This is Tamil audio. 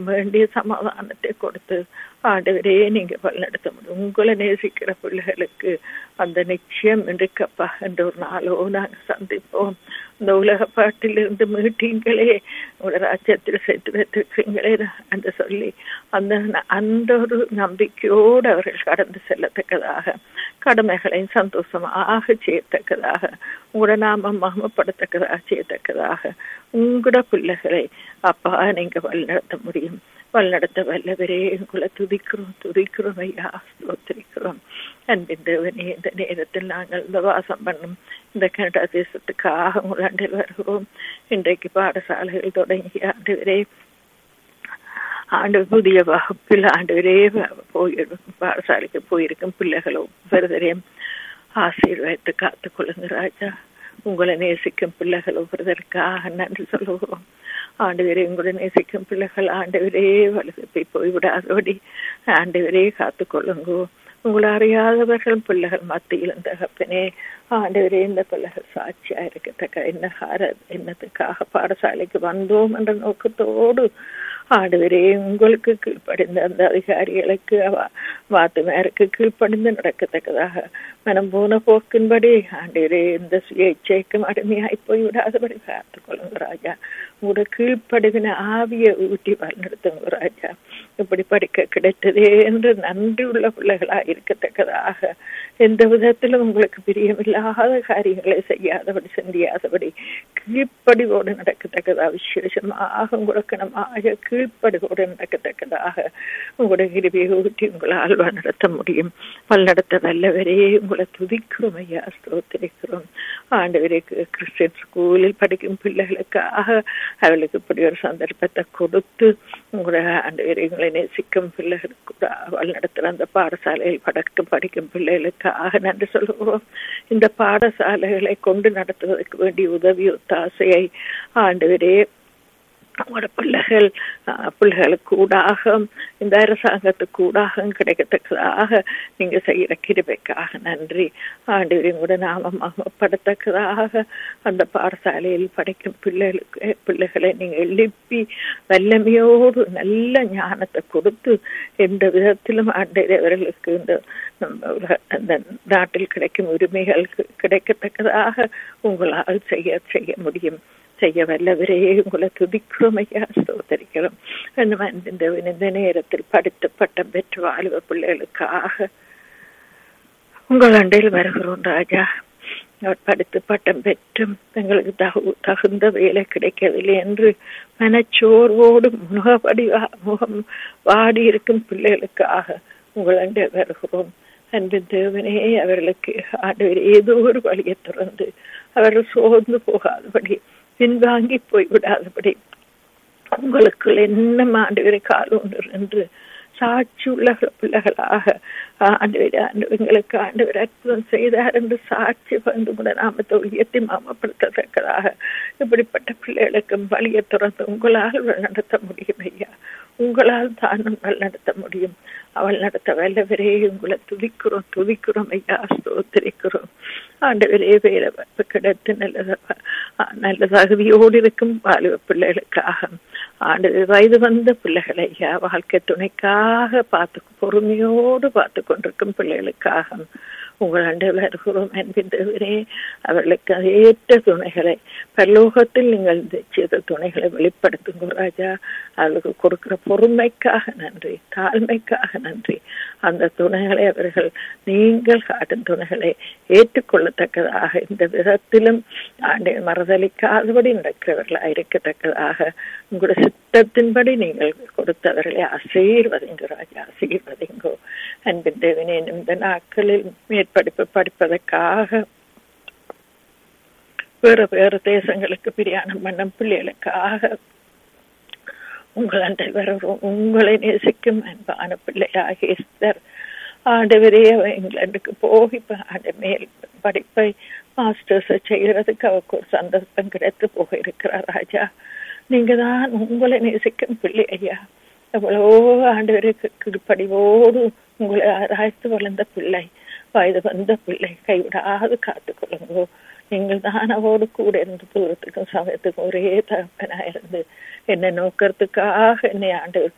வேண்டிய சமாதானத்தை கொடுத்து ஆண்டவரே நீங்க வழிநடத்த முடியும். உங்களை நேசிக்கிற பிள்ளைகளுக்கு அந்த நிச்சயம் இருக்கப்பா என்ற ஒரு நாளோ நாங்கள் சந்திப்போம். இந்த உலக பாட்டிலிருந்து மீட்டீங்களே, உங்களோட ராஜ்யத்தில் சேர்த்து வைத்திருக்கீங்களே என்று சொல்லி அந்த ஒரு நம்பிக்கையோடு அவர்கள் கடந்து செல்லத்தக்கதாக, கடமைகளையும் சந்தோஷமாக செய்யத்தக்கதாக, உங்களோட நாமம் மகிமைப்படத்தக்கதாக செய்யத்தக்கதாக உங்களோட பிள்ளைகளை அப்பா நீங்க வழிநடத்த முடியும். வழிநடத்த வல்லவரே உங்களை துதிக்கிறோம் ஐயா, ஸ்தோத்திரிக்கிறோம். அன்பின் தேவனே, இந்த நேரத்தில் நாங்கள் இந்த வாசம் பண்ணும் இந்த கனடா தேசத்துக்காக உங்களாண்டில் வருகிறோம். இன்றைக்கு பாடசாலைகள் தொடங்கி ஆண்டவரே புதிய வகுப்பில் ஆண்டவரே பாடசாலைக்கு போயிருக்கும் பிள்ளைகளும் ஒவ்வொருவரையும் ஆசீர்வாதத்தை காத்துக் கொள்ளுங்க ராஜா. உங்களை நேசிக்கும் பிள்ளைகள் ஒவ்வொருவருக்காக நன்றி சொல்லுகிறோம். ஆண்டவரே உங்களை நேசிக்கும் பிள்ளைகள் ஆண்டவரே வலுப்பை போய்விடாதபடி ஆண்டவரே காத்துக்கொள்ளுங்கோ. உங்களை அறியாதவர்கள் பிள்ளைகள் மத்தியில் தகப்பனே ஆண்டவரே இந்த பிள்ளைகள் சாட்சியா இருக்கத்தக்க என்னத்துக்காக பாடசாலைக்கு வந்தோம் என்ற நோக்கத்தோடு ஆண்டவரே உங்களுக்கு கீழ்ப்படிந்த அந்த அதிகாரிகளுக்கு வாத்துமாருக்கு கீழ்ப்படிந்து நடக்கத்தக்கதாக மனம் போன போக்கின்படி ஆண்டவரே இந்த சுயேட்சைக்கும் அடிமையாய் போய் விடாதபடி காத்துக்கொள்ளுங்க ராஜா. உங்களோட கீழ்ப்படிவின ஆவியை ஊட்டி வழிநடத்துங்க ராஜா. இப்படி படிக்க கிடைத்ததே என்று நன்றி உள்ள பிள்ளைகளா இருக்கத்தக்கதாக, எந்த விதத்திலும் உங்களுக்கு பிரியமில்லாத காரியங்களை செய்யாதபடி சிந்தியாதபடி கீழ்ப்படிவோடு நடக்கத்தக்கதாக, விசேஷமாக உங்களுக்கு நம்ம கீழ்ப்படிவோடு நடக்கத்தக்கதாக உங்களுடைய கிருபையை ஊட்டி உங்களால் நடத்த முடியும். வழிநடத்த வல்லவரே உங்களை துதிக்கிறோம் ஐயா, ஸ்தோத்திரிக்கிறோம். ஆண்டவரே கிறிஸ்டியன் ஸ்கூலில் படிக்கும் பிள்ளைகளுக்காக அவளுக்கு இப்படி ஒரு சந்தர்ப்பத்தை கொடுத்து உங்களுடைய ஆண்டவரே உங்களை நேசிக்கும் பிள்ளைகளுக்கு கூட வழிநடத்துகிற அந்த பாடசாலையில் படிக்கும் பிள்ளைகளுக்காக நன்றி சொல்லுவோம். இந்த பாடசாலைகளை கொண்டு நடத்துவதற்கு வேண்டிய உதவி ஒத்தாசையை ஆண்டவரே உங்களோட பிள்ளைகளுக்கு ஊடாக இந்த அரசாங்கத்துக்கு ஊடாக கிடைக்கத்தக்கதாக நீங்க செய்யற கிருபைக்காக நன்றி. ஆண்டவரே உங்களோட நாமம் மகிமைப்படத்தக்கதாக அந்த பாடசாலையில் படிக்கும் பிள்ளைகளை நீங்க எழுப்பி வல்லமையோடு நல்ல ஞானத்தை கொடுத்து எந்த விதத்திலும் ஆண்டவரே அவர்களுக்கு இந்த நாட்டில் கிடைக்கும் உரிமைகள் கிடைக்கத்தக்கதாக உங்களால் செய்ய முடியும். செய்ய வல்லவரே உங்களை துதிக்கிறோம் ஐயா, ஸ்தோத்திரிக்கிறோம். இந்த நேரத்தில் படித்து பட்டம் பெற்று வாழுவ பிள்ளைகளுக்காக உங்கள் அண்டையில் வருகிறோம் ராஜா. அவர் படித்து பட்டம் பெற்றும் தங்களுக்கு தகுந்த வேலை கிடைக்கவில்லை என்று மனச்சோர்வோடு முகம் வாடி இருக்கும் பிள்ளைகளுக்காக உங்கள் அண்டை வருகிறோம். அன்பின் தேவனே, அவர்களுக்கு ஆண்டவர் ஏதோ ஒரு வழியை திறந்து அவர்கள் சோர்ந்து போகாதபடி பின்வாங்கி போய்விடாதபடி உங்களுக்கு என்ன ஆண்டவரை காலொன்று என்று சாட்சி உள்ள பிள்ளைகளாக எங்களுக்கு ஆண்டவர் அற்புதம் செய்தார் என்று சாட்சி வந்து கூட நாமத்தை உயர்த்தி மாமப்படுத்தத்தக்கதாக இப்படிப்பட்ட பிள்ளைகளுக்கு வழியை திறந்து உங்களால் நடத்த முடியும் ஐயா. உங்களால் தானும் நடத்த முடியும். அவள் நடத்த வல்லவரே உங்களை துதிக்கிறோம் ஐயா, ஸ்தோத்திரிக்கிறோம். ஆண்டவரே வேலை கிடைத்து நல்ல தகுதியோடு இருக்கும் வாலிப பிள்ளைகளுக்காக ஆண்டவர் வயது வந்த பிள்ளைகளை ஐயா வாழ்க்கை துணைக்காக பொறுமையோடு பார்த்து கொண்டிருக்கும் பிள்ளைகளுக்காக உங்கள் அண்டையில் இருக்கிறோம். அன்பின் தேவரே அவர்களுக்கு ஏற்ற துணைகளை பரலோகத்தில் நீங்கள் செய்த துணைகளை வெளிப்படுத்துங்க ராஜா. அவர்களுக்கு கொடுக்கிற பொறுமைக்காக நன்றி, தாழ்மைக்காக நன்றி. அந்த துணைகளை அவர்கள் நீங்கள் காட்டும் துணைகளை ஏற்றுக்கொள்ளத்தக்கதாக இந்த விதத்திலும் ஆண்டை மறுதளிக்காதபடி நடக்கிறவர்களாக இருக்கத்தக்கதாக உங்களுடைய சித்தத்தின்படி நீங்கள் கொடுத்தவர்களை ஆசீர்வதிங்க ராஜா, ஆசீர்வதிங்கோ. அன்பின் தேவனே, இந்த நாட்களில் மேற்படிப்பு படிப்பதற்காக வேறு தேசங்களுக்கு பிரயாணம் பண்ணும் பிள்ளைகளுக்காக உங்கள் அண்டை வருகிறோம். உங்களை நேசிக்கும் அன்பான பிள்ளையாக எஸ்தர் ஆண்டவரே இங்கிலாந்துக்கு போய் மேல் படிப்பை மாஸ்டர்ஸ் செய்யறதுக்கு அவருக்கு ஒரு சந்தர்ப்பம் கிடைத்து போக இருக்கிறார் ராஜா. நீங்க தான் உங்களை நேசிக்கும் பிள்ளை ஐயா. எவ்வளோ ஆண்டவருக்கு கீழ்ப்படிவோடு உங்களை ஆராய்த்து வளர்ந்த பிள்ளை, வயது வந்த பிள்ளை கைவிடாது காத்துக்கொள்ளுங்கோ. நீங்கள் தான் அவரோடு கூட இருந்து தூரத்துக்கும் சமயத்துக்கும் ஒரே தகப்பனா இருந்து என்னை நோக்கிறதுக்காக என்னை ஆண்டவர்